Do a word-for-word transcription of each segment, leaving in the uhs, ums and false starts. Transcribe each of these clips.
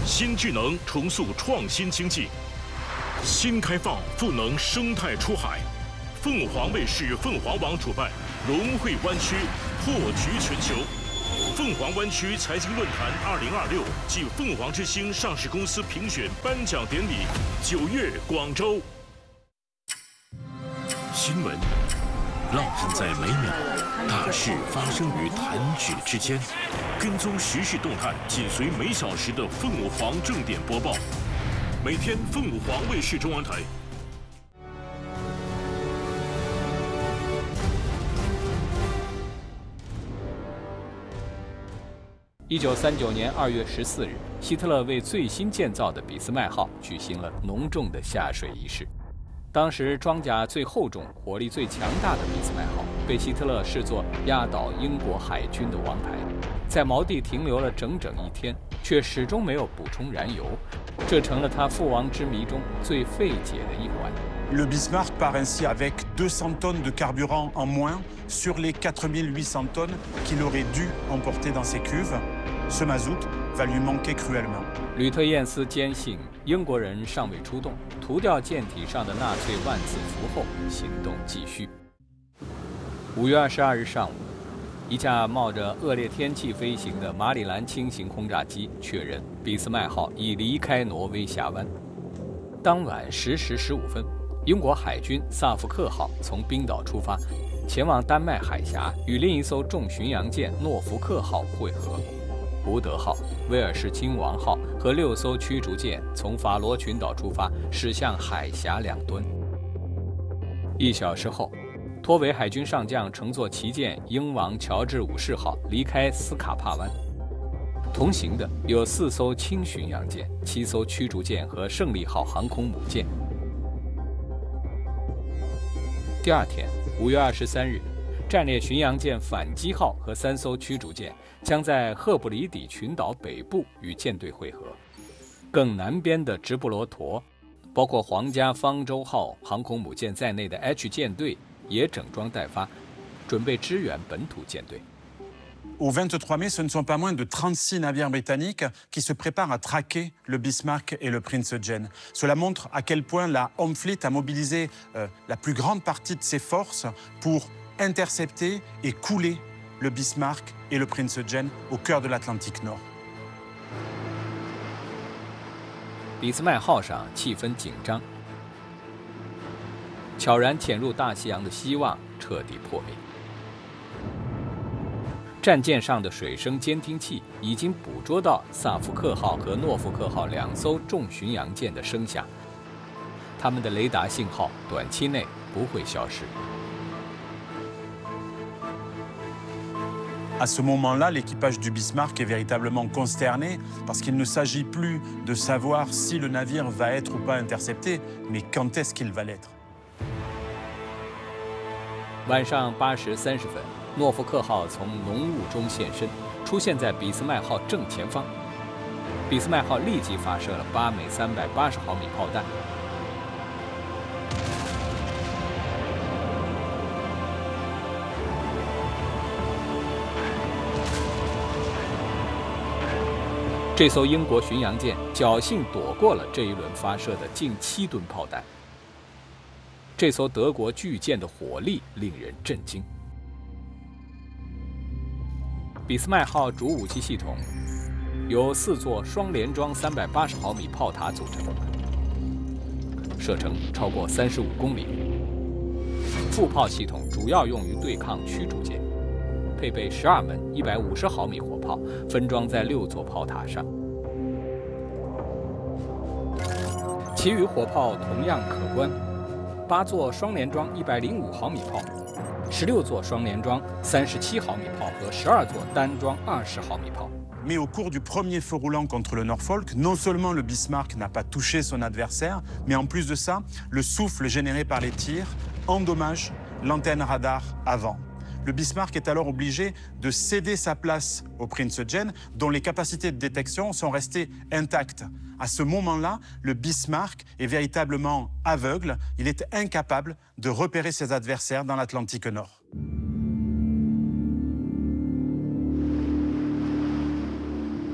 新智能重塑创新经济，新开放赋能生态出海。凤凰卫视凤凰网主办融汇湾区，破局全球。凤凰湾区财经论坛二零二六暨凤凰之星上市公司评选颁奖典礼，九月广州。新闻浪漫在每秒，大事发生于弹指之间。跟踪时事动态，紧随每小时的凤凰正点播报。每天凤凰卫视中文台。 一九三九年二月十四日，希特勒为最新建造的俾斯麦号举行了隆重的下水仪式。当时装甲最厚重、火力最强大的俾斯麦号被希特勒视作压倒英国海军的王牌，在锚地停留了整整一天，却始终没有补充燃油，这成了他覆亡之谜中最费解的一环。 Le Bismarck part ainsi avec deux cents tonnes de carburant en moins sur les quatre mille huit cents tonnes qu'il aurait dû emporter dans ses cuves. Ce mazout va lui manquer cruellement. 吕特晏斯坚信英国人尚未出动，涂掉舰体上的纳粹万字符后，行动继续。五月二十二日上午，一架冒着恶劣天气飞行的马里兰轻型轰炸机确认俾斯麦号已离开挪威峡湾。当晚十时十五分，英国海军萨福克号从冰岛出发，前往丹麦海峡，与另一艘重巡洋舰诺福克号会合。胡德号、威尔士亲王号和六艘驱逐舰从法罗群岛出发，驶向海峡两端。一小时后，托维海军上将乘坐旗舰英王乔治五世号离开斯卡帕湾。同行的有四艘轻巡洋舰、七艘驱逐舰和胜利号航空母舰。第二天，五月二十三日，战列巡洋舰反击号和三艘驱逐舰将在赫布里底群岛北部与舰队会合。更南边的直布罗陀，包括皇家方舟号航空母舰在内的 H 舰队也整装待发，准备支援本土舰队。 Au vingt-trois mai, ce ne sont pas moins de trente-six navires britanniques qui se préparent à traquer le Bismarck et le Prince Eugene. Cela montre à quel point la Home Fleet a mobilisé euh, la plus grande partie de ses forces pour intercepter et couler le Bismarck et le Prince Eugene au cœur de l'Atlantique Nord. 俾斯麦号上气氛紧张，悄然潜入大西洋的希望彻底破灭。战舰上的水声监听器已经捕捉到萨福克号和诺福克号两艘重巡洋舰的声响，它们的雷达信号短期内不会消失。 À ce moment-là, l'équipage du Bismarck est véritablement consterné parce qu'il ne s'agit plus de savoir si le navire va être ou pas intercepté, mais quand est-ce qu'il va l'être. 晚上八时三十分，诺福克号从浓雾中现身，出现在俾斯麦号正前方。俾斯麦号立即发射了八枚三百八十毫米炮弹。这艘英国巡洋舰侥幸躲过了这一轮发射的近七吨炮弹。这艘德国巨舰的火力令人震惊。俾斯麦号主武器系统由四座双联装三百八十毫米炮塔组成，射程超过三十五公里。副炮系统主要用于对抗驱逐舰，配备十二门一百五十毫米火炮，分装在六座炮塔上。其余火炮同样可观，八座双联装一百零五毫米炮，十六座双联装三十七毫米炮和十二座单装二十毫米炮。 Mais au cours du premier feu roulant contre le Norfolk, non seulement le Bismarck n'a pas touché son adversaire, mais en plus de ça, le souffle généré par les tirs endommage l'antenne radar avant. Le Bismarck est alors obligé de céder sa place au Prince Eugene, dont les capacités de détection sont restées intactes. À ce moment-là, le Bismarck est véritablement aveugle. Il est incapable de repérer ses adversaires dans l'Atlantique Nord.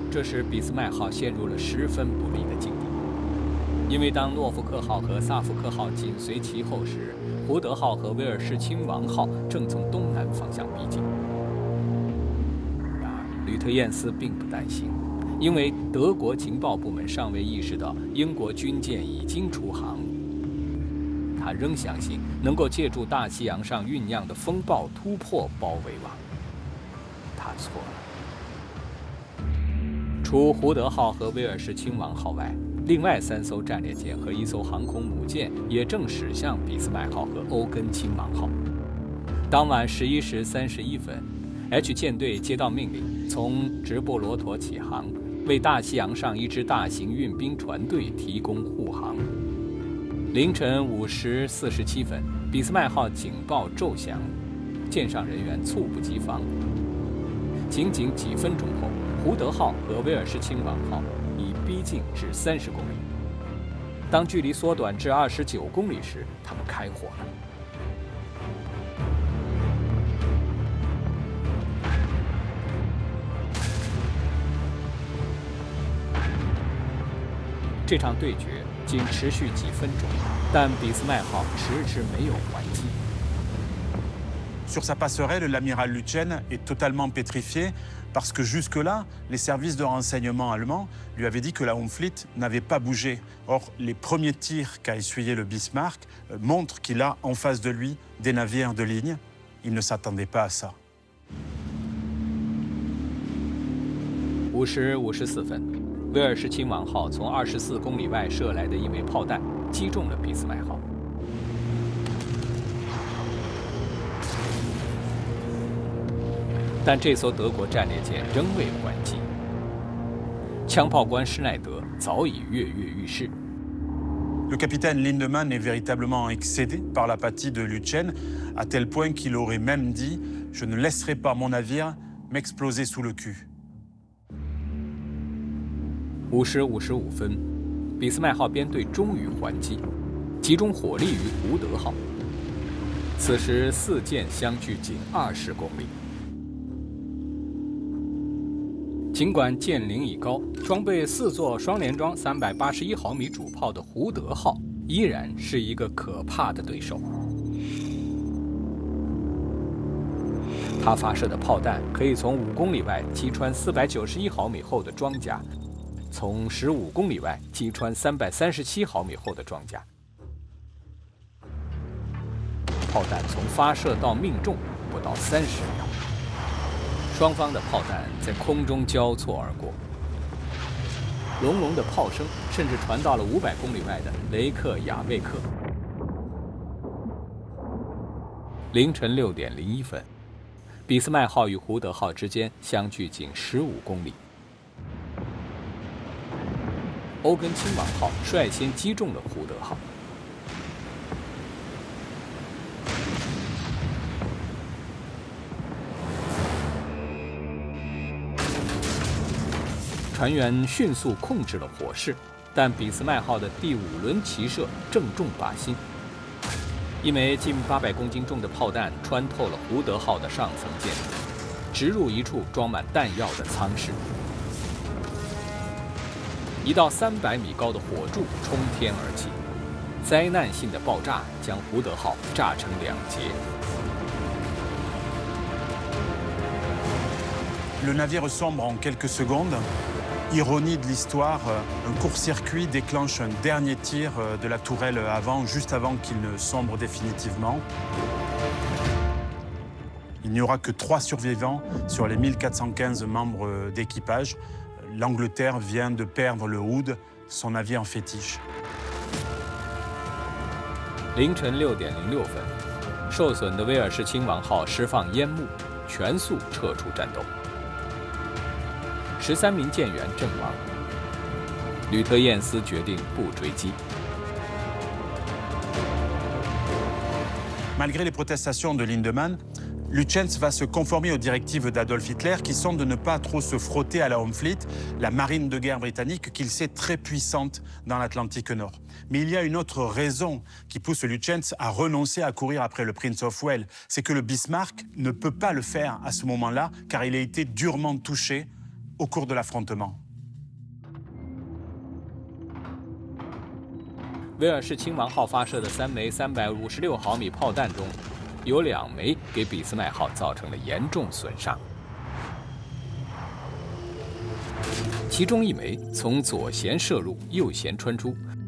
这使俾斯麦号陷入了十分不利的境地。因为当诺福克号和萨福克号紧随其后时，胡德号和威尔士亲王号正从东南方向逼近。然而，吕特晏斯并不担心，因为德国情报部门尚未意识到英国军舰已经出航。他仍相信能够借助大西洋上酝酿的风暴突破包围网。他错了。除胡德号和威尔士亲王号外，另外三艘战列舰和一艘航空母舰也正驶向俾斯麦号和欧根亲王号。当晚十一时三十一分 ，H 舰队接到命令，从直布罗陀起航，为大西洋上一支大型运兵船队提供护航。凌晨五时四十七分，俾斯麦号警报骤响，舰上人员猝不及防。仅仅几分钟后，胡德号和威尔士亲王号已逼近至三十公里。当距离缩短至二十九公里时，他们开火了。这场对决仅持续几分钟，但俾斯麦号迟迟没有还击。 Sur sa passerelle, l'amiral Lütjen est totalement pétrifié parce que jusque-là, les services de renseignement allemands lui avaient dit que la Home Fleet n'avait pas bougé. Or, les premiers tirs qu'a essuyé le Bismarck montrent qu'il a en face de lui des navires de ligne. Il ne s'attendait pas à ça. 五时五十四分，威尔士亲王号从二十四公里外射来的一枚炮弹击中了俾斯麦号。但这艘德国战列舰仍未还击，枪炮官施耐德早已跃跃欲试。 Le capitaine Lindemann est véritablement excédé par l'apathie de Lütjen, à tel point qu'il aurait même dit « Je ne laisserai pas mon navire m'exploser sous le cul ». 五时五十五分，俾斯麦号编队终于还击，集中火力于胡德号。此时四舰相距仅二十公里。尽管舰龄已高，装备四座双联装三百八十一毫米主炮的胡德号依然是一个可怕的对手。他发射的炮弹可以从五公里外击穿四百九十一毫米厚的装甲，从十五公里外击穿三百三十七毫米厚的装甲。炮弹从发射到命中不到三十秒。双方的炮弹在空中交错而过，隆隆的炮声甚至传到了五百公里外的雷克雅未克。凌晨六点零一分，俾斯麦号与胡德号之间相距仅十五公里。欧根亲王号率先击中了胡德号。船员迅速控制了火势，但俾斯麦号的第五轮齐射正中靶心，一枚近八百公斤重的炮弹穿透了胡德号的上层建筑，直入一处装满弹药的舱室。一道三百米高的火柱冲天而起，灾难性的爆炸将胡德号炸成两截。 Le navire sombre en quelques secondes. Ironie de l'histoire, un court-circuit déclenche un dernier tir de la tourelle avant, juste avant qu'il ne sombre définitivement. Il n'y aura que trois survivants sur les mille quatre cent quinze membres d'équipage. L'Angleterre vient de perdre le Hood, son navire en fétiche. 凌晨六点零六分，受损的威尔士亲王号释放烟幕，全速撤出战斗。十三名舰员阵亡，吕特晏斯决定不追击。 Malgré les protestations de Lindemann, Lütjens va se conformer aux directives d'Adolf Hitler qui sont de ne pas trop se frotter à la Home Fleet, la marine de guerre britannique qu'il sait très puissante dans l'Atlantique Nord. Mais il y a une autre raison qui pousse Lütjens à renoncer à courir après le Prince of Wales, c'est que le Bismarck ne peut pas le faire à ce moment-là car il a été durement touché au cours de l'affrontement. 威尔士亲王号发射的三枚三百五十六毫米炮弹中，有两枚给俾斯麦号造成了严重损伤，其中一枚从左舷射入，右舷穿出，